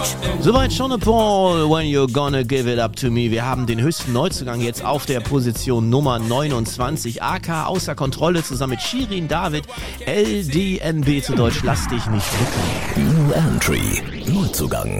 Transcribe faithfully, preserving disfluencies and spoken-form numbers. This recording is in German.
Soweit Sean Paul, When You're Gonna Give It Up To Me. Wir haben den höchsten Neuzugang jetzt auf der Position Nummer neunundzwanzig. A K außer Kontrolle zusammen mit Shirin David. L D N B zu Deutsch, lass dich nicht blicken. New Entry, Neuzugang.